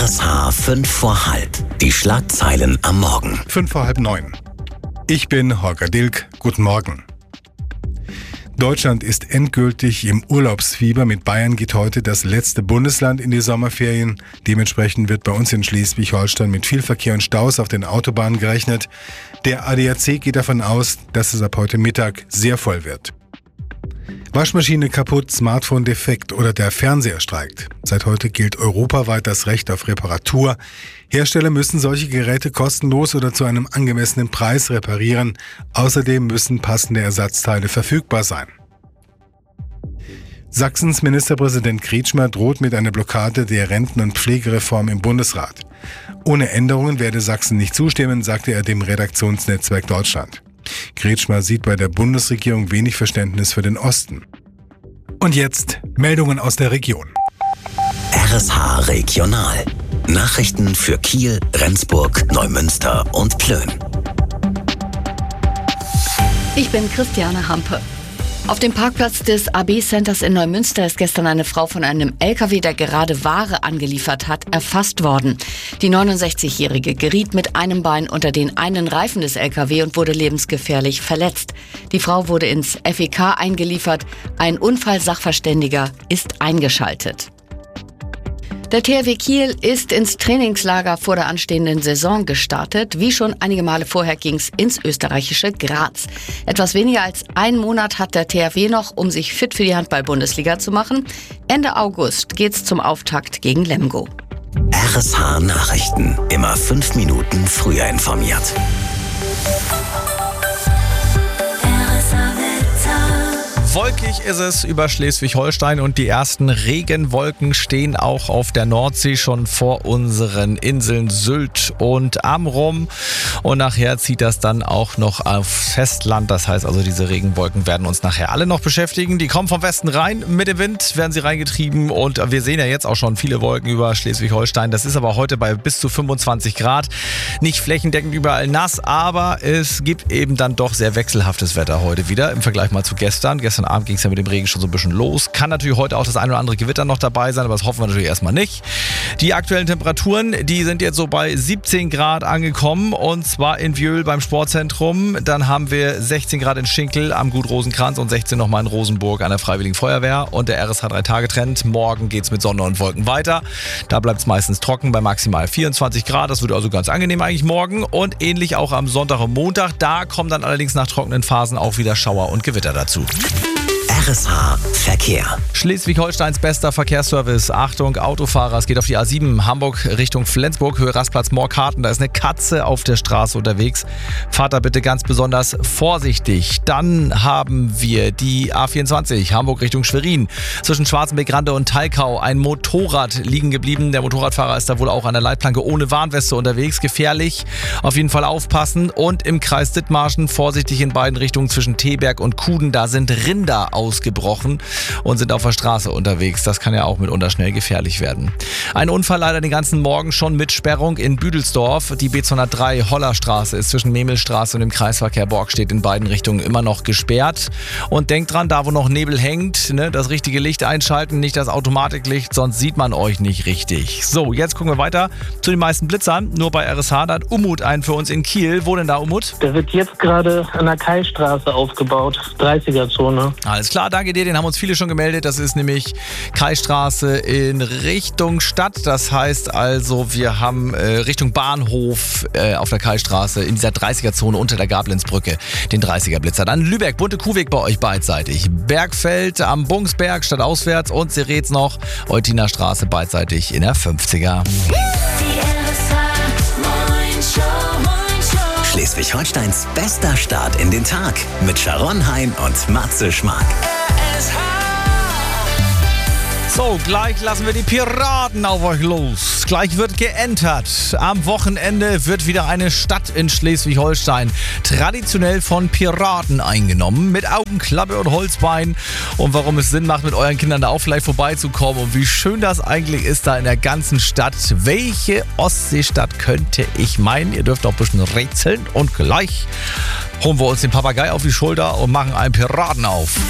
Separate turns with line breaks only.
RSH 5 vor halb. Die Schlagzeilen am Morgen.
5 vor halb 9. Ich bin Holger Dilk. Guten Morgen. Deutschland ist endgültig im Urlaubsfieber. Mit Bayern geht heute das letzte Bundesland in die Sommerferien. Dementsprechend wird bei uns in Schleswig-Holstein mit viel Verkehr und Staus auf den Autobahnen gerechnet. Der ADAC geht davon aus, dass es ab heute Mittag sehr voll wird. Waschmaschine kaputt, Smartphone defekt oder der Fernseher streikt. Seit heute gilt europaweit das Recht auf Reparatur. Hersteller müssen solche Geräte kostenlos oder zu einem angemessenen Preis reparieren. Außerdem müssen passende Ersatzteile verfügbar sein. Sachsens Ministerpräsident Kretschmer droht mit einer Blockade der Renten- und Pflegereform im Bundesrat. Ohne Änderungen werde Sachsen nicht zustimmen, sagte er dem Redaktionsnetzwerk Deutschland. Kretschmer sieht bei der Bundesregierung wenig Verständnis für den Osten. Und jetzt Meldungen aus der Region.
RSH Regional. Nachrichten für Kiel, Rendsburg, Neumünster und Plön.
Ich bin Christiane Hampe. Auf dem Parkplatz des AB-Centers in Neumünster ist gestern eine Frau von einem LKW, der gerade Ware angeliefert hat, erfasst worden. Die 69-Jährige geriet mit einem Bein unter den einen Reifen des LKW und wurde lebensgefährlich verletzt. Die Frau wurde ins FEK eingeliefert. Ein Unfallsachverständiger ist eingeschaltet. Der THW Kiel ist ins Trainingslager vor der anstehenden Saison gestartet. Wie schon einige Male vorher ging es ins österreichische Graz. Etwas weniger als einen Monat hat der THW noch, um sich fit für die Handball-Bundesliga zu machen. Ende August geht's zum Auftakt gegen Lemgo.
RSH Nachrichten. Immer 5 Minuten früher informiert.
Wolkig ist es über Schleswig-Holstein und die ersten Regenwolken stehen auch auf der Nordsee schon vor unseren Inseln Sylt und Amrum. Und nachher zieht das dann auch noch aufs Festland. Das heißt also, diese Regenwolken werden uns nachher alle noch beschäftigen. Die kommen vom Westen rein. Mit dem Wind werden sie reingetrieben. Und wir sehen ja jetzt auch schon viele Wolken über Schleswig-Holstein. Das ist aber heute bei bis zu 25 Grad. Nicht flächendeckend überall nass, aber es gibt eben dann doch sehr wechselhaftes Wetter heute wieder im Vergleich mal zu gestern. Gestern Abend ging es ja mit dem Regen schon so ein bisschen los. Kann natürlich heute auch das ein oder andere Gewitter noch dabei sein, aber das hoffen wir natürlich erstmal nicht. Die aktuellen Temperaturen, die sind jetzt so bei 17 Grad angekommen und zwar in Wjöhl beim Sportzentrum. Dann haben wir 16 Grad in Schinkel am Gut Rosenkranz und 16 nochmal in Rosenburg an der Freiwilligen Feuerwehr. Und der RSH 3-Tage-Trend. Morgen geht es mit Sonne und Wolken weiter. Da bleibt es meistens trocken bei maximal 24 Grad. Das wird also ganz angenehm eigentlich morgen. Und ähnlich auch am Sonntag und Montag. Da kommen dann allerdings nach trockenen Phasen auch wieder Schauer und Gewitter dazu.
RSH Verkehr.
Schleswig-Holsteins bester Verkehrsservice. Achtung, Autofahrer, es geht auf die A7 Hamburg Richtung Flensburg, Höhe Rastplatz Morkarten. Da ist eine Katze auf der Straße unterwegs. Fahrt da bitte ganz besonders vorsichtig. Dann haben wir die A24 Hamburg Richtung Schwerin. Zwischen Schwarzenbeck-Rande und Talkau ein Motorrad liegen geblieben. Der Motorradfahrer ist da wohl auch an der Leitplanke ohne Warnweste unterwegs. Gefährlich. Auf jeden Fall aufpassen. Und im Kreis Dithmarschen vorsichtig in beiden Richtungen zwischen Teberg und Kuden. Da sind Rinder ausgebrochen und sind auf der Straße unterwegs. Das kann ja auch mitunter schnell gefährlich werden. Ein Unfall leider den ganzen Morgen schon mit Sperrung in Büdelsdorf. Die B203 Hollerstraße ist zwischen Memmelstraße und dem Kreisverkehr Borgstedt in beiden Richtungen immer noch gesperrt. Und denkt dran, da wo noch Nebel hängt, das richtige Licht einschalten, nicht das Automatiklicht, sonst sieht man euch nicht richtig. So, jetzt gucken wir weiter zu den meisten Blitzern. Nur bei RSH, da hat Umut einen für uns in Kiel. Wo denn da, Umut?
Der wird jetzt gerade an der Kaistraße aufgebaut, 30er-Zone.
Alles klar, danke dir, den haben uns viele schon gemeldet. Das ist nämlich Kaistraße in Richtung Stadt. Das heißt also, wir haben Richtung Bahnhof auf der Kaistraße in dieser 30er-Zone unter der Gablenzbrücke den 30er-Blitzer. Dann Lübeck, Bunte Kuhweg bei euch beidseitig. Bergfeld am Bungsberg stadtauswärts und Seretz noch, Eutiner Straße beidseitig in der 50er.
Schleswig-Holsteins bester Start in den Tag mit Sharon Hein und Matze Schmark.
So, gleich lassen wir die Piraten auf euch los. Gleich wird geentert. Am Wochenende wird wieder eine Stadt in Schleswig-Holstein traditionell von Piraten eingenommen. Mit Augenklappe und Holzbein. Und warum es Sinn macht, mit euren Kindern da auch vielleicht vorbeizukommen. Und wie schön das eigentlich ist da in der ganzen Stadt. Welche Ostseestadt könnte ich meinen? Ihr dürft auch ein bisschen rätseln. Und gleich holen wir uns den Papagei auf die Schulter und machen einen Piraten auf.